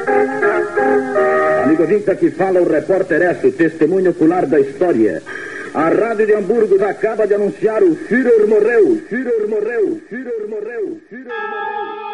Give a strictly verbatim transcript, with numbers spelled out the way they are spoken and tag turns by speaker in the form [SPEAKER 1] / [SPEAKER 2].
[SPEAKER 1] Amigo ouvinte, aqui fala o repórter S, o testemunho ocular da história. A Rádio de Hamburgo acaba de anunciar o Führer morreu, Führer morreu, Führer morreu, Führer morreu.